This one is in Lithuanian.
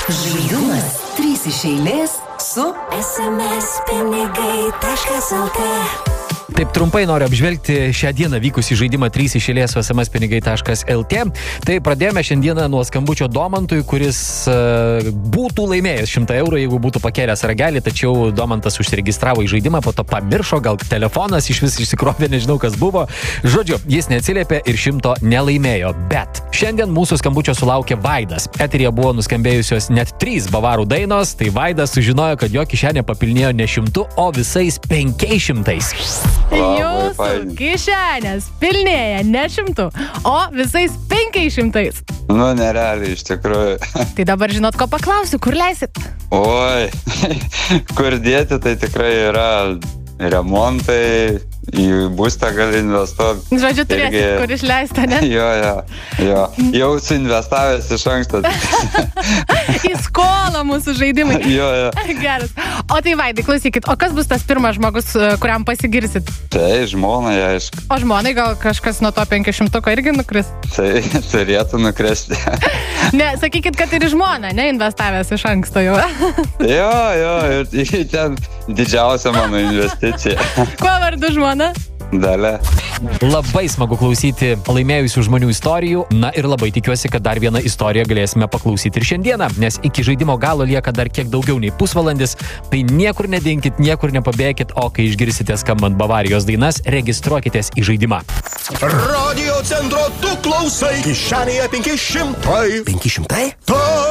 Žaidimas 3 iš eilės su smspinigai.lt. Taip trumpai noriu apžvelgti šią dieną vykusį žaidimą 3 iš eilės su smspinigai.lt. Tai pradėjome šiandieną nuo skambučio Domantui, kuris būtų laimėjęs 100 eurų, jeigu būtų pakėlęs ragelį, tačiau Domantas užsiregistravo į žaidimą, po to pamiršo, gal telefonas iš vis išsikrovė, nežinau kas buvo. Žodžiu, jis neatsiliepė ir 100 nelaimėjo. Bet šiandien mūsų skambučio sulaukė Vaidas. Eteryje buvo nuskambėjusios net 3 bavarų dainos, tai Vaidas sužinojo, kad jo kišenė papilnėjo ne 100, o visais 500. Jūsų kišenės pilnėja ne 100, o visais 500. Nu, nerealiai, iš tikrųjų. Tai dabar žinot, ko paklausiu, kur leisit? Oi, kur dėti, tai tikrai yra remontai, į būstą gali investuoti. Žodžiu, turėsit kur išleista, ne? Jo. Jau suinvestavęs iš anksto. Į skolą mūsų žaidimai. Jo. Geras. O tai Vaidai, klausykit, o kas bus tas pirmas žmogus, kuriam pasigirsit? Tai žmonai, aišku. O žmonai gal kažkas nuo to 500 irgi nukris? Tai turėtų nukresti. Ne, sakykit, kad ir žmona, ne, investavęs iš anksto jau. Jo, ir ten didžiausia mano investicija. Kuo vardu žmona? Dalia. Labai smagu klausyti laimėjusių žmonių istorijų. Na ir labai tikiuosi, kad dar vieną istoriją galėsime paklausyti ir šiandieną, nes iki žaidimo galo lieka dar kiek daugiau nei pusvalandis. Tai niekur nedinkit, niekur nepabėkit, o kai išgirsite skambant Bavarijos dainas, registruokitės į žaidimą. Radio centro tu klausai, kišenėje 500. 500? Ta